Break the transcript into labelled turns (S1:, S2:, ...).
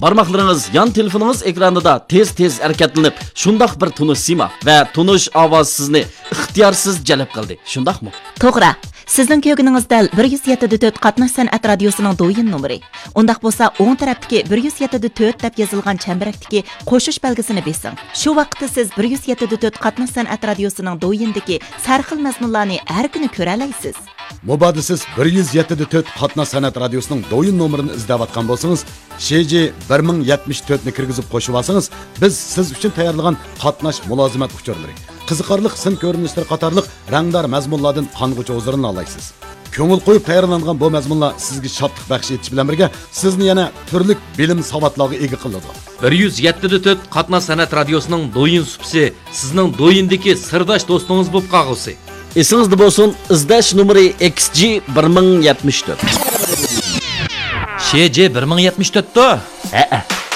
S1: Barmaqlarınız yan telefonunuz ekranında tez hareketlenip şundaq bir tunuş sima ve tunuş avaz sizni ixtiyarsız jalb qildi. Şundaq mı?
S2: To'g'ri. Sizning ko'gningiz dal 107.4 qatnash san'at radiosining do'yin nomeri. Undaq bo'lsa, o'ng tarafdagi 107.4 deb yozilgan chambarakdagi qo'shish belgisini besing. Shu vaqtda siz 107.4 qatnash san'at radiosining do'yindagi sarxil mazmunlarni har kuni ko'ra olasiz.
S3: Mubadda siz 107.4 qatnash san'at radiosining do'yin nomerini izlayotgan bo'lsangiz, SHJ 1074 ni kirgizib qo'shib olsangiz, biz siz uchun tayyorlagan qatnash mulozimat uchurlari, qiziqarli sin ko'rinishlar qatorliq rangdor mazmunlardan qong'uchi o'zlarini olaysiz. Ko'ngil qo'yib tayyorlangan bu mazmunlar sizga shodlik baxsh etish bilan birga sizni yana turli bilim savodlarga ega qiladi.
S4: 107.4 qatnash san'at radiosining do'yin supsi sizning do'yindagi sirdosh do'stingiz bo'lib qolg'usi.
S1: Esingizda bo'lsin, izlash nomeri XG 1074.
S4: SHJ 1074 da?